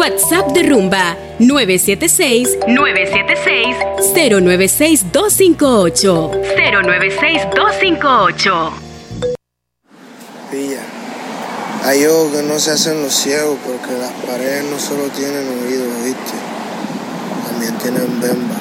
WhatsApp de Rumba 976-096-258. 096-258. Pilla, hay ojos que no se hacen los ciegos porque las paredes no solo tienen oídos, ¿viste? También tienen bemba.